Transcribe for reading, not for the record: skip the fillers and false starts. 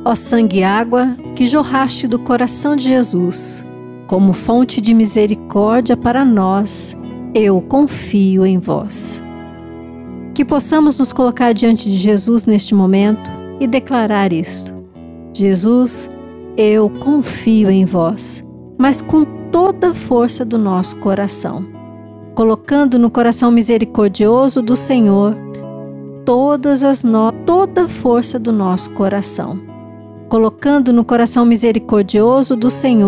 Ó sangue e água que jorraste do coração de Jesus, como fonte de misericórdia para nós, eu confio em vós. Que possamos nos colocar diante de Jesus neste momento e declarar isto: Jesus, eu confio em vós, mas com toda a força do nosso coração, colocando no coração misericordioso do Senhor toda a força do nosso coração, colocando no coração misericordioso do Senhor